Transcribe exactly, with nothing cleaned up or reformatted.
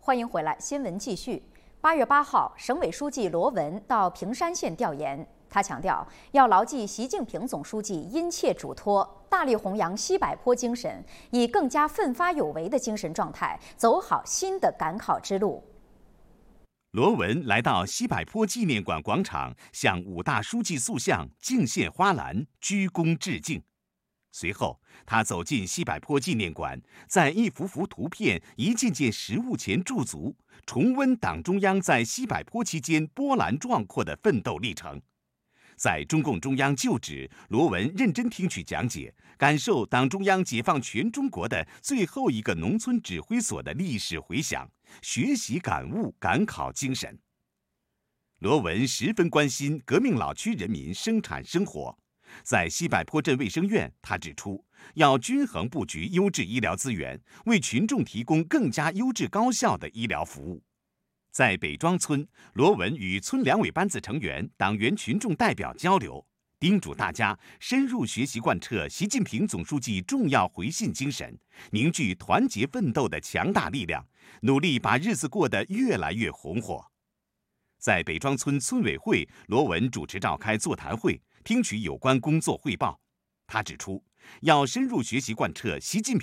欢迎回来，新闻继续。八月八号，省委书记罗文到平山县调研，他强调要牢记习近平总书记殷切嘱托，大力弘扬西柏坡精神，以更加奋发有为的精神状态，走好新的赶考之路。 罗文来到西柏坡纪念馆广场，向五大书记塑像敬献花篮，鞠躬致敬。随后，他走进西柏坡纪念馆，在一幅幅图片、一件件实物前驻足，重温党中央在西柏坡期间波澜壮阔的奋斗历程。在中共中央旧址，罗文认真听取讲解，感受党中央解放全中国的最后一个农村指挥所的历史回响，学习感悟赶考精神。罗文十分关心革命老区人民生产生活。在西柏坡镇卫生院，他指出，要均衡布局优质医疗资源，为群众提供更加优质高效的医疗服务。在北庄村，罗文与村两委班子成员、党员群众代表交流，叮嘱大家深入学习贯彻习近平总书记重要回信精神，凝聚团结奋斗的强大力量，努力把日子过得越来越红火。在北庄村村委会，罗文主持召开座谈会，听取有关工作汇报。他指出，要深入学习贯彻习近平